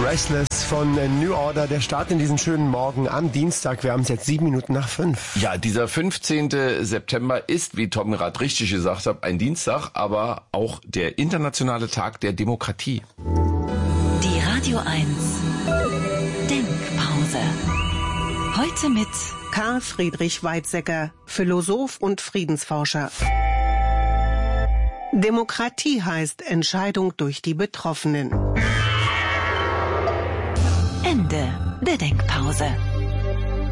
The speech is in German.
Restless von New Order, der Start in diesen schönen Morgen am Dienstag. Wir haben es jetzt 7:07. Ja, dieser 15. September ist, wie Tom gerade richtig gesagt hat, ein Dienstag, aber auch der internationale Tag der Demokratie. Die Radio 1 Denkpause. Heute mit Karl Friedrich Weizsäcker, Philosoph und Friedensforscher. Demokratie heißt Entscheidung durch die Betroffenen. Ende der Denkpause.